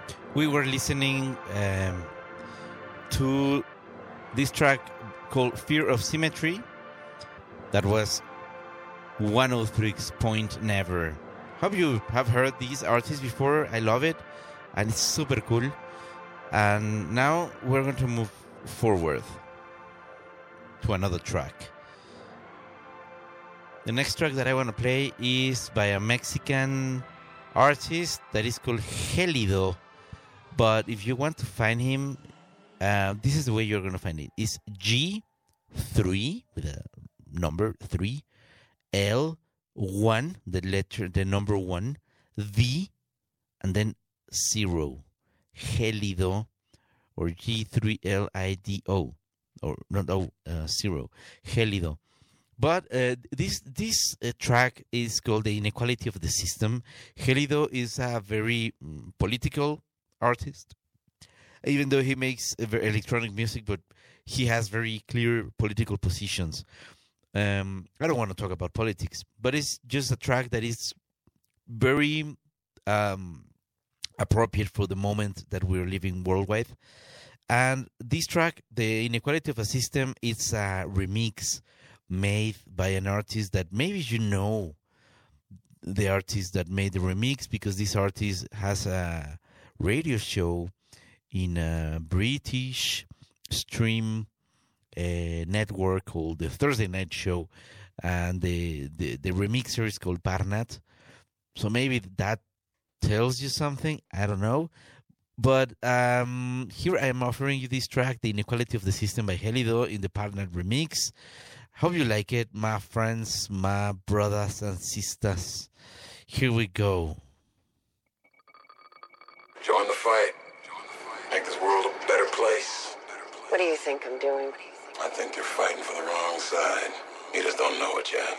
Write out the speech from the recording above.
We were listening to this track called Fear of Symmetry. That was 103's Point Never. Hope you have heard these artists before. I love it, and it's super cool. And now we're going to move forward to another track. The next track that I want to play is by a Mexican artist that is called Gélido. But if you want to find him, this is the way you're going to find it. It's G3 with a number 3, L1, the number 1, V, and then 0. Gélido, or G3LIDO, or not 0. Gélido. But this track is called The Inequality of the System. Gélido is a very political artist, even though he makes electronic music, but he has very clear political positions. I don't want to talk about politics, but it's just a track that is very appropriate for the moment that we're living worldwide. And this track, The Inequality of a System, it's a remix made by an artist that maybe you know the artist that made the remix, because this artist has a radio show in a British stream network called the Thursday Night Show, and the remixer is called Barnat. So maybe that tells you something. I don't know. But here I am offering you this track, The Inequality of the System by Gélido, in the Barnat remix. Hope you like it, my friends, my brothers and sisters. Here we go. Join the fight. Make this world a better place. What do you think I'm doing? I think you're fighting for the wrong side. You just don't know it yet.